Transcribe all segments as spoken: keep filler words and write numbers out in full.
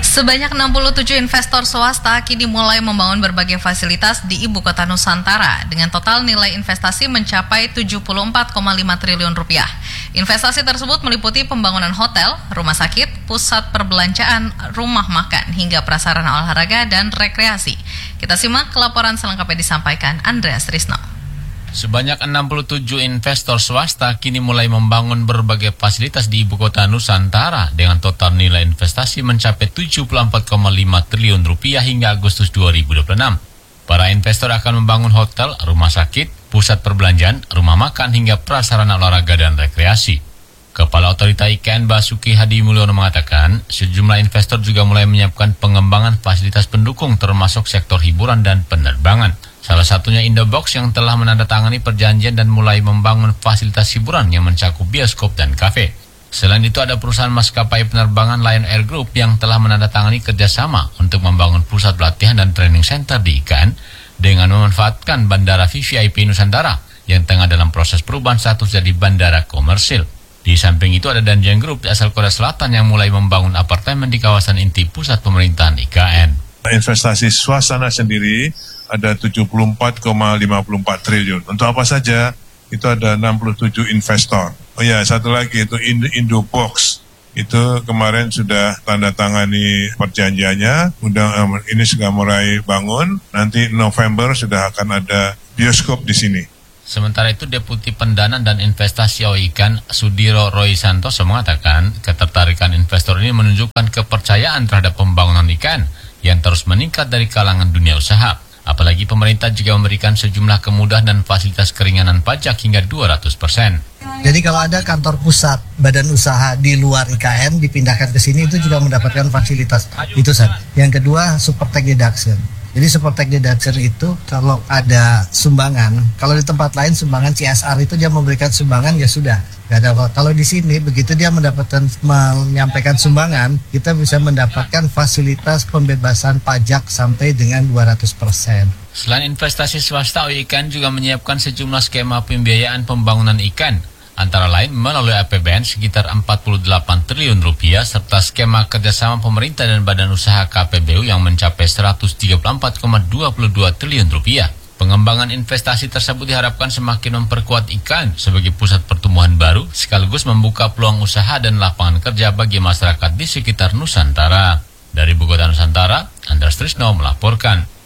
Sebanyak enam puluh tujuh investor swasta kini mulai membangun berbagai fasilitas di Ibu Kota Nusantara dengan total nilai investasi mencapai tujuh puluh empat koma lima triliun rupiah. Investasi tersebut meliputi pembangunan hotel, rumah sakit, pusat perbelanjaan, rumah makan, hingga prasarana olahraga dan rekreasi. Kita simak laporan selengkapnya disampaikan Andreas Trisno. Sebanyak enam puluh tujuh investor swasta kini mulai membangun berbagai fasilitas di Ibu Kota Nusantara dengan total nilai investasi mencapai tujuh puluh empat koma lima triliun rupiah hingga Agustus dua ribu dua puluh enam. Para investor akan membangun hotel, rumah sakit, pusat perbelanjaan, rumah makan hingga prasarana olahraga dan rekreasi. Kepala Otorita I K N Basuki Hadi Mulyono mengatakan, sejumlah investor juga mulai menyiapkan pengembangan fasilitas pendukung termasuk sektor hiburan dan penerbangan. Salah satunya Indobox yang telah menandatangani perjanjian dan mulai membangun fasilitas hiburan yang mencakup bioskop dan kafe. Selain itu ada perusahaan maskapai penerbangan Lion Air Group yang telah menandatangani kerjasama untuk membangun pusat pelatihan dan training center di I K N dengan memanfaatkan Bandara V V I P Nusantara yang tengah dalam proses perubahan status jadi bandara komersil. Di samping itu ada Danjeng Group asal Korea Selatan yang mulai membangun apartemen di kawasan inti pusat pemerintahan I K N. Investasi swasta sendiri ada tujuh puluh empat koma lima empat triliun. Untuk apa saja? Itu ada enam puluh tujuh investor. Oh ya, satu lagi itu Indobox. Itu kemarin sudah tanda tangani perjanjiannya. Udah ini sudah mulai bangun. Nanti November sudah akan ada bioskop di sini. Sementara itu, Deputi Pendanaan dan Investasi O I K N Sudiro Roy Santoso mengatakan ketertarikan investor ini menunjukkan kepercayaan terhadap pembangunan I K N yang terus meningkat dari kalangan dunia usaha. Apalagi pemerintah juga memberikan sejumlah kemudahan dan fasilitas keringanan pajak hingga dua ratus persen. Jadi kalau ada kantor pusat badan usaha di luar I K N dipindahkan ke sini itu juga mendapatkan fasilitas itu saja. Yang kedua, super tax deduction. Jadi super tax deduction itu kalau ada sumbangan, kalau di tempat lain sumbangan C S R itu dia memberikan sumbangan ya sudah, nggak ada apa. Kalau di sini begitu dia mendapatkan menyampaikan sumbangan, kita bisa mendapatkan fasilitas pembebasan pajak sampai dengan dua ratus persen. Selain investasi swasta, O I K N juga menyiapkan sejumlah skema pembiayaan pembangunan I K N. Antara lain melalui A P B N sekitar empat puluh delapan triliun rupiah serta skema kerjasama pemerintah dan badan usaha K P B U yang mencapai seratus tiga puluh empat koma dua dua triliun rupiah. Pengembangan investasi tersebut diharapkan semakin memperkuat I K N sebagai pusat pertumbuhan baru sekaligus membuka peluang usaha dan lapangan kerja bagi masyarakat di sekitar Nusantara. Dari Ibu Kota Nusantara, Andreas Trisno melaporkan.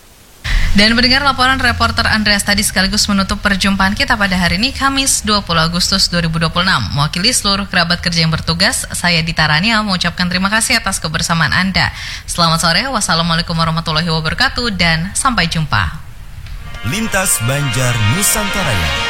Dan mendengar laporan reporter Andreas tadi sekaligus menutup perjumpaan kita pada hari ini, Kamis dua puluh Agustus dua ribu dua puluh enam. Mewakili seluruh kerabat kerja yang bertugas, saya Dita Rania mengucapkan terima kasih atas kebersamaan Anda. Selamat sore, wassalamualaikum warahmatullahi wabarakatuh, dan sampai jumpa. Lintas Banjar Nusantara.